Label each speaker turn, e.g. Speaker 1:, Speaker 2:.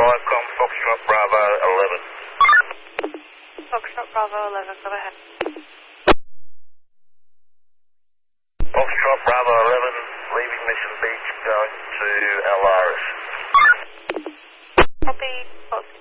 Speaker 1: Com Foxtrot Bravo 11.
Speaker 2: Foxtrot Bravo 11, go ahead.
Speaker 1: Foxtrot Bravo 11, leaving Mission Beach, going to Alaris.
Speaker 2: Copy, Foxtrot